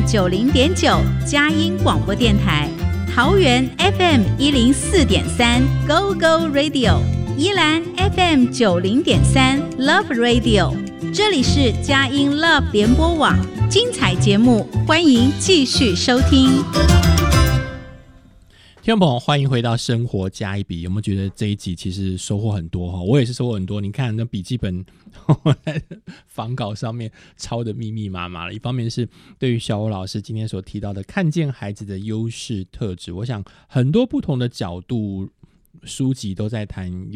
90.9 佳音广播电台，桃园 FM 104.3 Go Go Radio， 宜兰 FM 90.3 Love Radio， 这里是佳音 Love 联播网，精彩节目欢迎继续收听。 听众朋友，欢迎回到生活加一笔。有没有觉得这一集其实收获很多？我也是收获很多。你看那笔记本在仿稿上面抄的密密麻麻了。一方面是对于小欧老师今天所提到的看见孩子的优势特质，我想很多不同的角度书籍都在谈